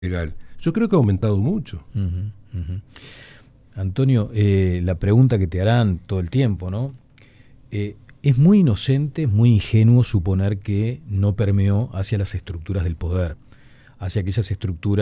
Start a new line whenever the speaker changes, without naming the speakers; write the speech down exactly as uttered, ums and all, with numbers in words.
legal. Yo creo que ha aumentado mucho.
Uh-huh, uh-huh. Antonio, eh, la pregunta que te harán todo el tiempo, ¿no? Eh, es muy inocente, es muy ingenuo suponer que no permeó hacia las estructuras del poder, hacia aquellas estructuras